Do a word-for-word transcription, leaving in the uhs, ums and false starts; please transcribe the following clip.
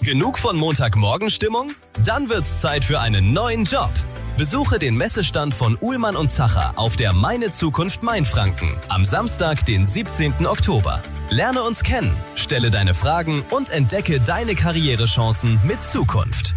Genug von Montagmorgenstimmung? Dann wird's Zeit für einen neuen Job. Besuche den Messestand von Uhlmann und Zacher auf der Meine Zukunft Mainfranken am Samstag, den siebzehnten Oktober. Lerne uns kennen, stelle deine Fragen und entdecke deine Karrierechancen mit Zukunft.